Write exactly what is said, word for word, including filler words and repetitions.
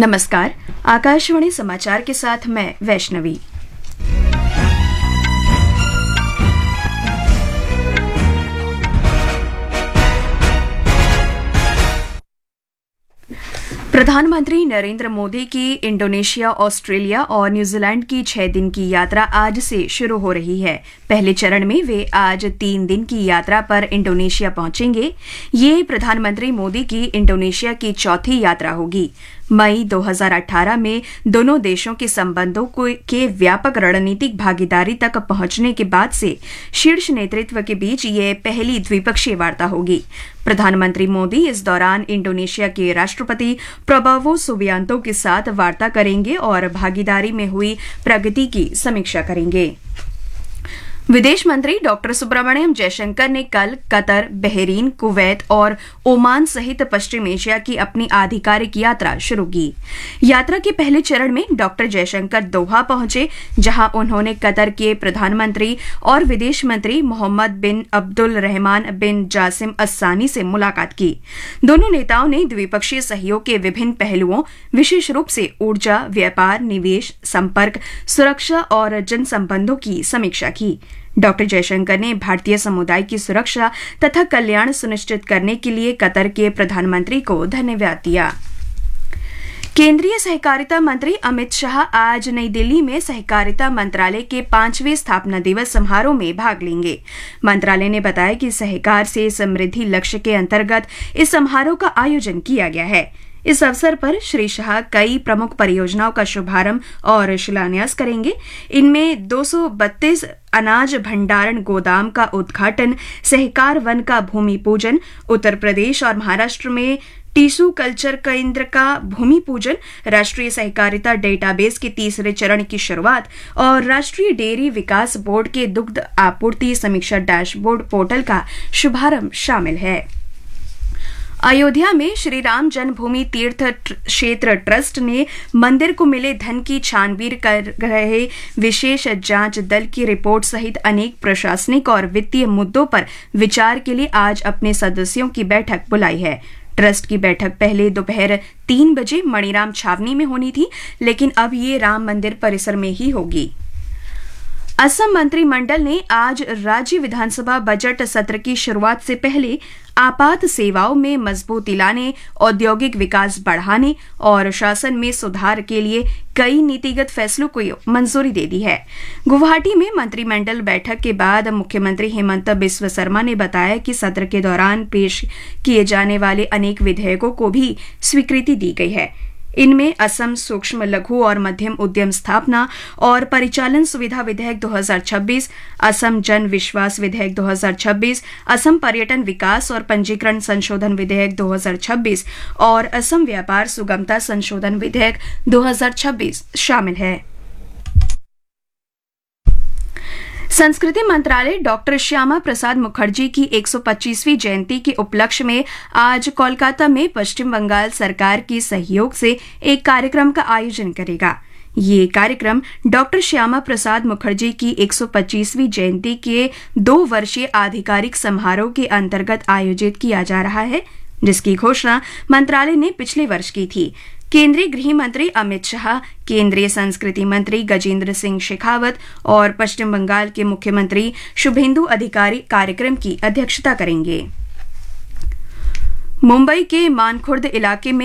नमस्कार, आकाशवाणी समाचार के साथ मैं वैष्णवी। प्रधानमंत्री नरेंद्र मोदी की इंडोनेशिया, ऑस्ट्रेलिया और न्यूजीलैंड की छह दिन की यात्रा आज से शुरू हो रही है। पहले चरण में वे आज तीन दिन की यात्रा पर इंडोनेशिया पहुंचेंगे। ये प्रधानमंत्री मोदी की इंडोनेशिया की चौथी यात्रा होगी। मई दो हज़ार अठारह में दोनों देशों के संबंधों को के व्यापक रणनीतिक भागीदारी तक पहुंचने के बाद से शीर्ष नेतृत्व के बीच ये पहली द्विपक्षीय वार्ता होगी। प्रधानमंत्री मोदी इस दौरान इंडोनेशिया के राष्ट्रपति प्रबोवो सुबियांतो के साथ वार्ता करेंगे और भागीदारी में हुई प्रगति की समीक्षा करेंगे। विदेश मंत्री डॉक्टर सुब्रमण्यम जयशंकर ने कल कतर, बहरीन, कुवैत और ओमान सहित पश्चिम एशिया की अपनी आधिकारिक यात्रा शुरू की। यात्रा के पहले चरण में डॉक्टर जयशंकर दोहा पहुंचे, जहां उन्होंने कतर के प्रधानमंत्री और विदेश मंत्री मोहम्मद बिन अब्दुल रहमान बिन जासिम अस्सानी से मुलाकात की। दोनों नेताओं ने द्विपक्षीय सहयोग के विभिन्न पहलुओं, विशेष रूप से ऊर्जा, व्यापार, निवेश, संपर्क, सुरक्षा और जनसंबंधों की समीक्षा की। डॉक्टर जयशंकर ने भारतीय समुदाय की सुरक्षा तथा कल्याण सुनिश्चित करने के लिए कतर के प्रधानमंत्री को धन्यवाद दिया। केंद्रीय सहकारिता मंत्री अमित शाह आज नई दिल्ली में सहकारिता मंत्रालय के पांचवें स्थापना दिवस समारोह में भाग लेंगे। मंत्रालय ने बताया कि सहकार से समृद्धि लक्ष्य के अंतर्गत इस समारोह का आयोजन किया गया है। इस अवसर पर श्री शाह कई प्रमुख परियोजनाओं का शुभारंभ और शिलान्यास करेंगे। इनमें दो सौ बत्तीस अनाज भंडारण गोदाम का उद्घाटन, सहकार वन का भूमि पूजन, उत्तर प्रदेश और महाराष्ट्र में टिश्यू कल्चर केंद्र का भूमि पूजन, राष्ट्रीय सहकारिता डेटाबेस के तीसरे चरण की शुरुआत और राष्ट्रीय डेयरी विकास बोर्ड के दुग्ध आपूर्ति समीक्षा डैशबोर्ड पोर्टल का शुभारंभ शामिल है। अयोध्या में श्री राम जन्मभूमि तीर्थ क्षेत्र ट्रस्ट ने मंदिर को मिले धन की छानबीन कर रहे विशेष जांच दल की रिपोर्ट सहित अनेक प्रशासनिक और वित्तीय मुद्दों पर विचार के लिए आज अपने सदस्यों की बैठक बुलाई है। ट्रस्ट की बैठक पहले दोपहर तीन बजे मणिराम छावनी में होनी थी, लेकिन अब ये राम मंदिर परिसर में ही होगी। असम मंत्रिमंडल ने आज राज्य विधानसभा बजट सत्र की शुरुआत से पहले आपात सेवाओं में मजबूती लाने, औद्योगिक विकास बढ़ाने और शासन में सुधार के लिए कई नीतिगत फैसलों को मंजूरी दे दी है। गुवाहाटी में मंत्रिमंडल बैठक के बाद मुख्यमंत्री हेमंत बिस्व शर्मा ने बताया कि सत्र के दौरान पेश किए जाने वाले अनेक विधेयकों को भी स्वीकृति दी गई है। इनमें असम सूक्ष्म लघु और मध्यम उद्यम स्थापना और परिचालन सुविधा विधेयक दो हज़ार छब्बीस, असम जन विश्वास विधेयक दो हज़ार छब्बीस, असम पर्यटन विकास और पंजीकरण संशोधन विधेयक दो हज़ार छब्बीस और असम व्यापार सुगमता संशोधन विधेयक दो हज़ार छब्बीस शामिल है। संस्कृति मंत्रालय डॉक्टर श्यामा प्रसाद मुखर्जी की एक सौ पच्चीसवीं जयंती के उपलक्ष्य में आज कोलकाता में पश्चिम बंगाल सरकार के सहयोग से एक कार्यक्रम का आयोजन करेगा। ये कार्यक्रम डॉक्टर श्यामा प्रसाद मुखर्जी की एक सौ पच्चीसवीं जयंती के दो वर्षीय आधिकारिक समारोह के अंतर्गत आयोजित किया जा रहा है, जिसकी घोषणा मंत्रालय ने पिछले वर्ष की थी। केंद्रीय गृह मंत्री अमित शाह, केंद्रीय संस्कृति मंत्री गजेंद्र सिंह शेखावत और पश्चिम बंगाल के मुख्यमंत्री शुभेंदु अधिकारी कार्यक्रम की अध्यक्षता करेंगे। मुंबई के मानखुर्द इलाके में